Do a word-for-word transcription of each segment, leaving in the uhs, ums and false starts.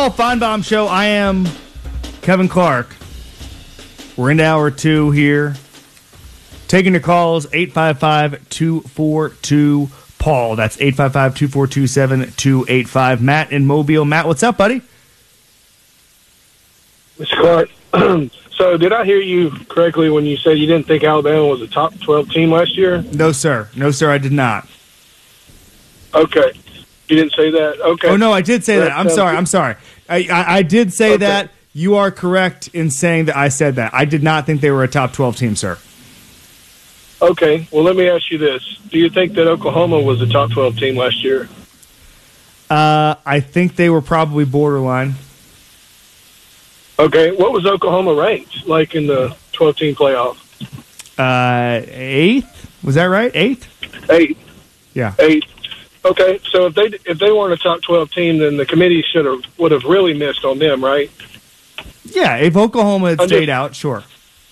Ralph Feinbaum Show. I am Kevin Clark. We're into hour two here. Taking your calls, eight five five, two four two, Paul. That's eight five five, two four two, seven two eight five. Matt in Mobile. Matt, what's up, buddy? Mister Clark, so did I hear you correctly when you said you didn't think Alabama was a top twelve team last year? No, sir. No, sir, I did not. Okay. You didn't say that? Okay. Oh, no, I did say that. I'm sorry. I'm sorry. I, I, I did say okay. that. You are correct in saying that I said that. I did not think they were a top twelve team, sir. Okay. Well, let me ask you this. Do you think that Oklahoma was a top twelve team last year? Uh, I think they were probably borderline. Okay. What was Oklahoma ranked, like, in the twelve-team playoff? Uh, eighth? Was that right? Eighth? Eighth. Yeah. Eighth. Okay. So if they if they weren't a top twelve team, then the committee should have would have really missed on them, right? Yeah. If Oklahoma had I'm stayed just, out, sure.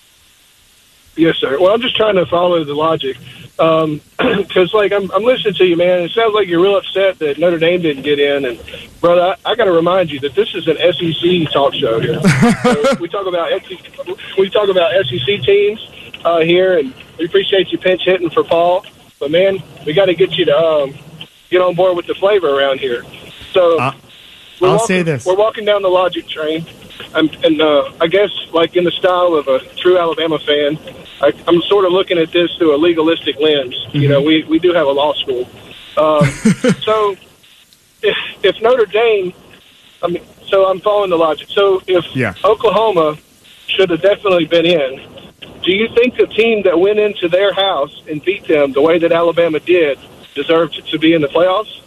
Yes, sir. Well, I'm just trying to follow the logic. Um, because, like, I'm, I'm listening to you, man. It sounds like you're real upset that Notre Dame didn't get in. And, brother, I, I got to remind you that this is an S E C talk show here. So we talk about S E C, we talk about S E C teams uh, here, and we appreciate you pinch hitting for Paul. But, man, we got to get you to um, get on board with the flavor around here. So uh, we're I'll walking, say this. We're walking down the logic train. I'm, and uh, I guess, like, in the style of a true Alabama fan, I, I'm sort of looking at this through a legalistic lens. Mm-hmm. You know, we, we do have a law school. Um, so if, if Notre Dame, I mean, so I'm following the logic. So if yeah. Oklahoma should have definitely been in, do you think the team that went into their house and beat them the way that Alabama did deserved to be in the playoffs?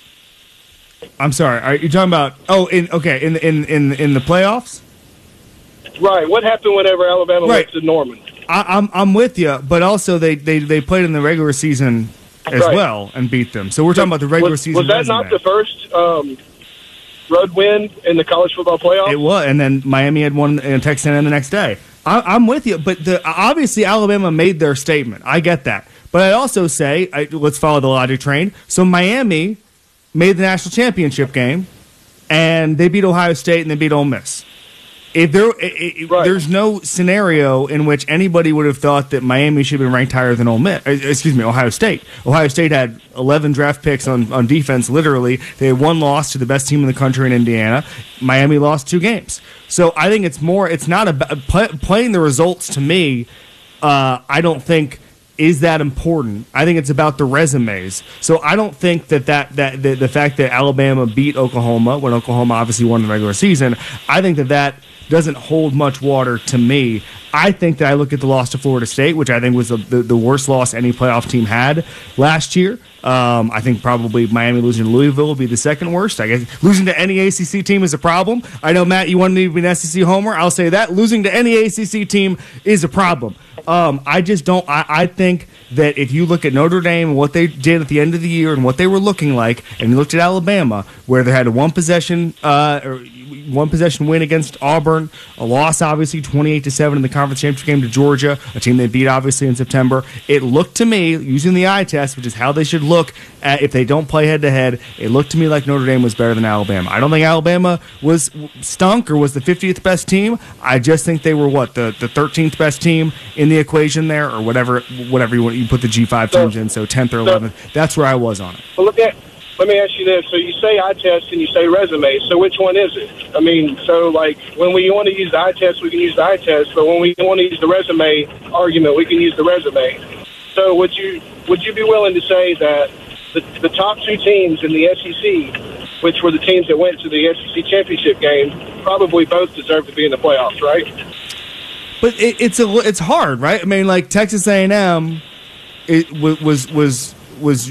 I'm sorry. Are you talking about? Oh, in okay, in in in in the playoffs? Right. What happened whenever Alabama right. went to Norman? I, I'm I'm with you, but also they, they, they played in the regular season as right. well and beat them. So we're talking about the regular was, season. Was that resume. not the first um, road win in the college football playoff? It was, and then Miami had one in Texas A and M the next day. I, I'm with you, but the, obviously Alabama made their statement. I get that, but I also say I, let's follow the logic train. So Miami made the national championship game, and they beat Ohio State and they beat Ole Miss. If there, it, right. there's no scenario in which anybody would have thought that Miami should have been ranked higher than Ole Miss. Excuse me, Ohio State. Ohio State had eleven draft picks on, on defense. Literally, they had one loss to the best team in the country in Indiana. Miami lost two games. So I think it's more. It's not about play, playing the results. To me, uh, I don't think is that important. I think it's about the resumes. So I don't think that, that, that the, the fact that Alabama beat Oklahoma when Oklahoma obviously won the regular season, I think that that doesn't hold much water to me. I think that I look at the loss to Florida State, which I think was the, the, the worst loss any playoff team had last year. Um, I think probably Miami losing to Louisville will be the second worst. I guess losing to any A C C team is a problem. I know, Matt, you wanted me to be an S E C homer. I'll say that. Losing to any A C C team is a problem. Um, I just don't. I, I think that if you look at Notre Dame and what they did at the end of the year and what they were looking like, and you looked at Alabama, where they had a one possession, uh, or one possession win against Auburn, a loss obviously twenty-eight to seven in the conference championship game to Georgia, a team they beat obviously in September. It looked to me, using the eye test, which is how they should look at if they don't play head to head, it looked to me like Notre Dame was better than Alabama. I don't think Alabama was stunk or was the fiftieth best team. I just think they were what the the thirteenth best team in the equation there, or whatever whatever you want. You put the G five teams in, so tenth or eleventh. That's where I was on it. Well, look at. Let me ask you this. So you say eye test and you say resume. So which one is it? I mean, so like when we want to use the eye test, we can use the eye test. But when we want to use the resume argument, we can use the resume. So would you would you be willing to say that the, the top two teams in the S E C, which were the teams that went to the S E C championship game, probably both deserve to be in the playoffs, right? But it, it's a it's hard, right? I mean, like Texas A and M, it was was was. was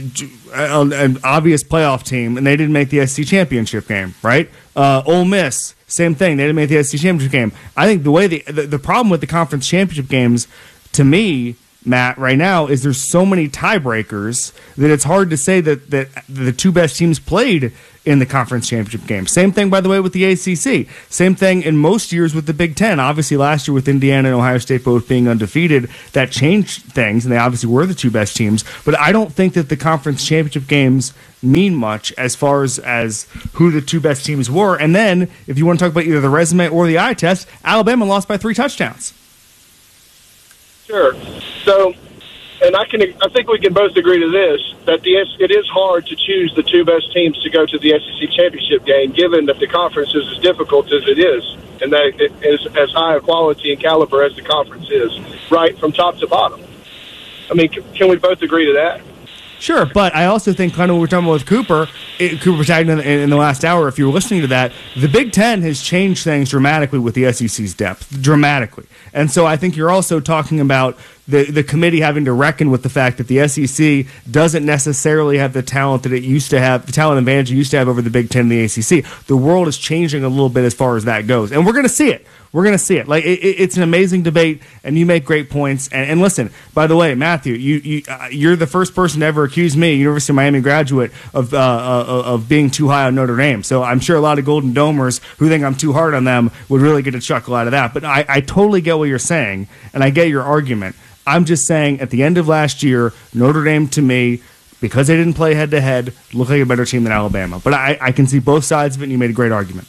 an obvious playoff team, and they didn't make the S E C championship game, right? Uh, Ole Miss, same thing. They didn't make the S E C championship game. I think the way the, the the problem with the conference championship games, to me, Matt, right now is there's so many tiebreakers that it's hard to say that, that the two best teams played in the conference championship game. Same thing, by the way, with the A C C. Same thing in most years with the Big Ten. Obviously, last year with Indiana and Ohio State both being undefeated, that changed things, and they obviously were the two best teams. But I don't think that the conference championship games mean much as far as, as who the two best teams were. And then, if you want to talk about either the resume or the eye test, Alabama lost by three touchdowns. Sure. So, and I can, I think we can both agree to this, that the it is hard to choose the two best teams to go to the S E C championship game, given that the conference is as difficult as it is, and that it is as high a quality and caliber as the conference is, right from top to bottom. I mean, can we both agree to that? Sure, but I also think kind of what we're talking about with Cooper, it, Cooper tagged in, in the last hour, if you were listening to that, the Big Ten has changed things dramatically with the S E C's depth, dramatically. And so I think you're also talking about the, the committee having to reckon with the fact that the S E C doesn't necessarily have the talent that it used to have, the talent advantage it used to have over the Big Ten and the A C C. The world is changing a little bit as far as that goes. And we're going to see it. We're going to see it. Like it, it's an amazing debate, and you make great points. And, and listen, by the way, Matthew, you, you uh, you're the first person to ever accuse me, University of Miami graduate, of uh, uh, of being too high on Notre Dame. So I'm sure a lot of Golden Domers who think I'm too hard on them would really get a chuckle out of that. But I, I totally get what you're saying, and I get your argument. I'm just saying, at the end of last year, Notre Dame to me, because they didn't play head to head, looked like a better team than Alabama. But I, I can see both sides of it, and you made a great argument.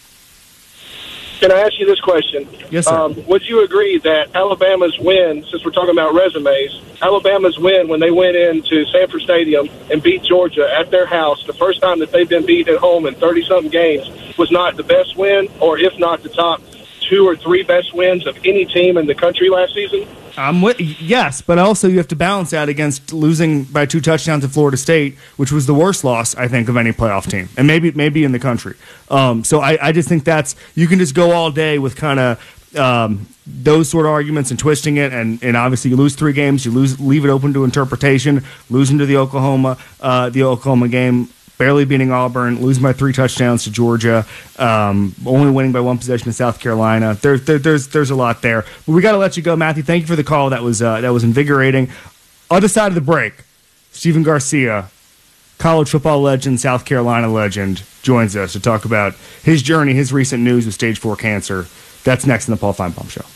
Can I ask you this question? Yes, sir. Um, would you agree that Alabama's win, since we're talking about resumes, Alabama's win when they went into Sanford Stadium and beat Georgia at their house, the first time that they've been beat at home in thirty-something games, was not the best win, or if not the top two or three best wins of any team in the country last season? Um, yes, but also you have to balance that against losing by two touchdowns to Florida State, which was the worst loss, I think, of any playoff team, and maybe maybe in the country. Um, so I, I just think that's you can just go all day with kind of um, those sort of arguments and twisting it, and, and obviously you lose three games, you lose leave it open to interpretation, losing to the Oklahoma uh, the Oklahoma game. Barely beating Auburn, losing by three touchdowns to Georgia, um, only winning by one possession to South Carolina. There, there, there's there's a lot there. But we got to let you go, Matthew. Thank you for the call. That was uh, that was invigorating. Other side of the break, Stephen Garcia, college football legend, South Carolina legend, joins us to talk about his journey, his recent news with stage four cancer. That's next in the Paul Feinbaum Show.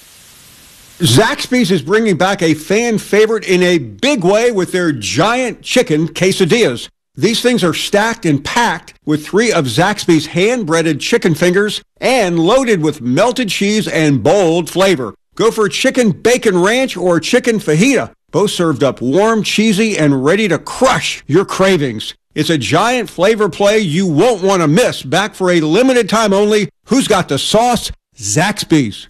Zaxby's is bringing back a fan favorite in a big way with their giant chicken quesadillas. These things are stacked and packed with three of Zaxby's hand-breaded chicken fingers and loaded with melted cheese and bold flavor. Go for chicken bacon ranch or chicken fajita, both served up warm, cheesy, and ready to crush your cravings. It's a giant flavor play you won't want to miss. Back for a limited time only. Who's got the sauce? Zaxby's.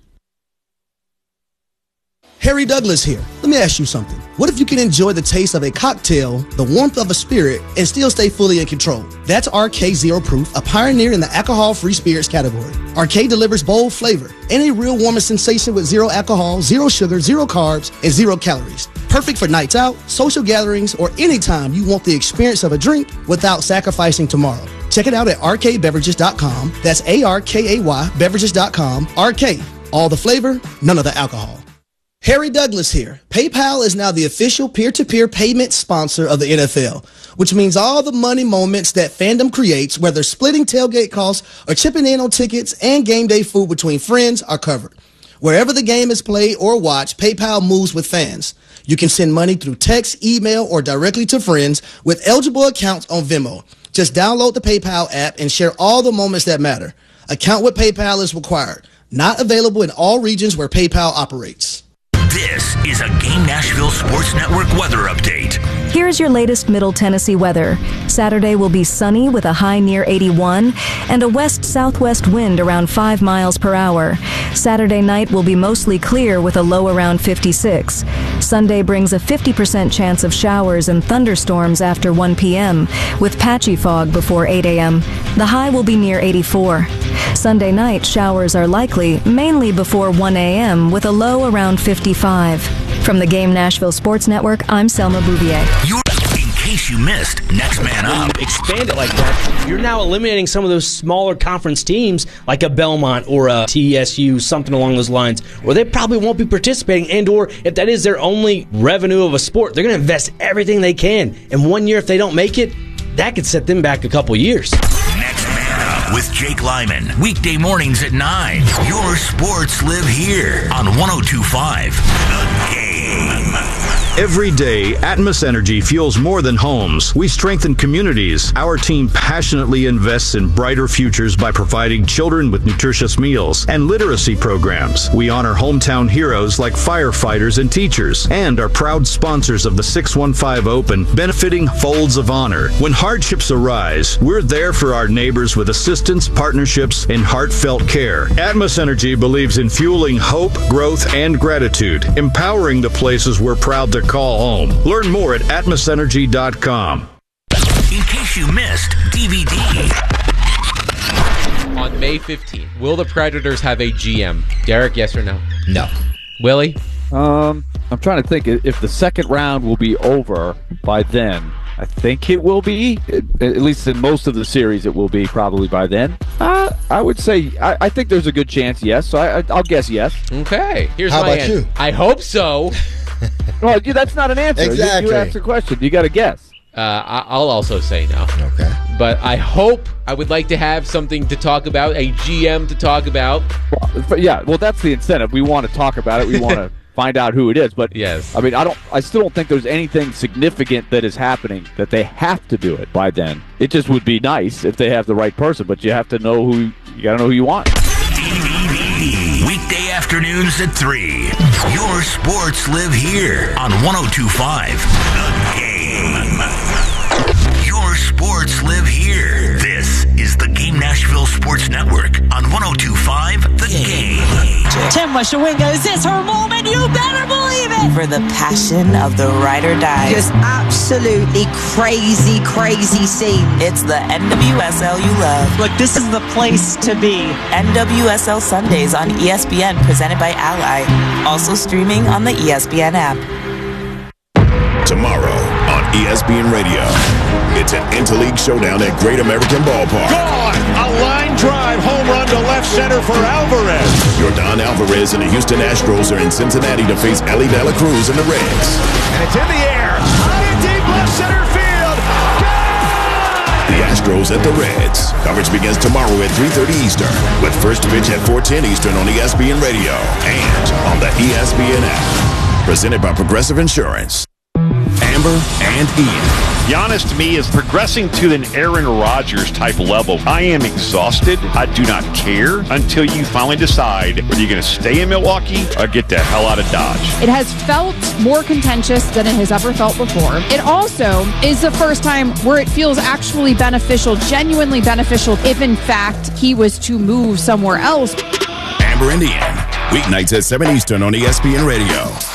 Harry Douglas here. Let me ask you something. What if you can enjoy the taste of a cocktail, the warmth of a spirit, and still stay fully in control? That's R K Zero Proof, a pioneer in the alcohol-free spirits category. R K delivers bold flavor and a real warming sensation with zero alcohol, zero sugar, zero carbs, and zero calories. Perfect for nights out, social gatherings, or anytime you want the experience of a drink without sacrificing tomorrow. Check it out at R K beverages dot com. That's A R K A Y beverages dot com. R K. All the flavor, none of the alcohol. Harry Douglas here. PayPal is now the official peer-to-peer payment sponsor of the N F L, which means all the money moments that fandom creates, whether splitting tailgate costs or chipping in on tickets and game day food between friends, are covered. Wherever the game is played or watched, PayPal moves with fans. You can send money through text, email, or directly to friends with eligible accounts on Venmo. Just download the PayPal app and share all the moments that matter. Account with PayPal is required. Not available in all regions where PayPal operates. This is a Game Nashville Sports Network weather update. Here's your latest Middle Tennessee weather. Saturday will be sunny with a high near eighty-one and a west-southwest wind around five miles per hour. Saturday night will be mostly clear with a low around fifty-six. Sunday brings a fifty percent chance of showers and thunderstorms after one p.m. with patchy fog before eight a.m. The high will be near eighty-four. Sunday night, showers are likely, mainly before one a.m. with a low around fifty-five. From the Game Nashville Sports Network, I'm Selma Bouvier. You're, in case you missed Next Man When Up. you expand it like that, you're now eliminating some of those smaller conference teams like a Belmont or a T S U, something along those lines, where they probably won't be participating, and or if that is their only revenue of a sport, they're going to invest everything they can. And one year, if they don't make it, that could set them back a couple years. Next Man Up with Jake Lyman. Weekday mornings at nine. Your sports live here on one oh two point five The Game. Every day, Atmos Energy fuels more than homes. We strengthen communities. Our team passionately invests in brighter futures by providing children with nutritious meals and literacy programs. We honor hometown heroes like firefighters and teachers, and are proud sponsors of the six one five Open, benefiting Folds of Honor. When hardships arise, we're there for our neighbors with assistance, partnerships, and heartfelt care. Atmos Energy believes in fueling hope, growth, and gratitude, empowering the places we're proud to call home. Learn more at atmos energy dot com. In case you missed D V D. On May fifteenth, will the Predators have a G M? Derek, yes or no? No. Willie? Um, I'm trying to think if the second round will be over by then. I think it will be, at least in most of the series, it will be probably by then. Uh, I would say, I, I think there's a good chance, yes. So I, I'll guess yes. Okay. Here's How my about answer. you? I hope so. Well, that's not an answer. Exactly. You, you asked a question. You got to guess. Uh, I- I'll also say no. Okay. But I hope, I would like to have something to talk about, a G M to talk about. Well, but yeah, well, that's the incentive. We want to talk about it. We want to find out who it is. But yes, I mean, I don't. I still don't think there's anything significant that is happening that they have to do it by then. It just would be nice if they have the right person, but you have to know who. You got to know who you want. D V D. Weekday afternoons at three. Your sports live here on one oh two point five The Game. Your sports live here. This is the Game Nashville Sports Network on one oh two point five The Game. Tim Washawinga, is this her moment? You better believe it! For the passion of the ride or die. Just absolutely crazy, crazy scene. It's the N W S L you love. Look, this is the place to be. N W S L Sundays on E S P N, presented by Ally. Also streaming on the E S P N app. Tomorrow on E S P N Radio, it's an interleague showdown at Great American Ballpark. Gone! A line drive home run to left center for Alvarez. Yordan Alvarez and the Houston Astros are in Cincinnati to face Ellie De La Cruz and the Reds. And it's in the air. High and deep left center field. The Astros at the Reds. Coverage begins tomorrow at three thirty Eastern, with first pitch at four ten Eastern on E S P N Radio and on the E S P N app. Presented by Progressive Insurance. Amber and Ian. Giannis, to me, is progressing to an Aaron Rodgers type level. I am exhausted. I do not care until you finally decide whether you're going to stay in Milwaukee or get the hell out of Dodge. It has felt more contentious than it has ever felt before. It also is the first time where it feels actually beneficial, genuinely beneficial, if in fact he was to move somewhere else. Amber and Ian. Weeknights at seven Eastern on E S P N Radio.